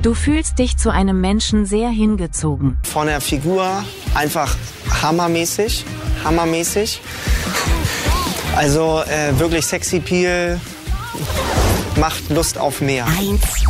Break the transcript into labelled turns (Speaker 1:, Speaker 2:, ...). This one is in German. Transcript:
Speaker 1: Du fühlst dich zu einem Menschen sehr hingezogen.
Speaker 2: Von der Figur einfach hammermäßig. Also wirklich Sexappeal, macht Lust auf mehr.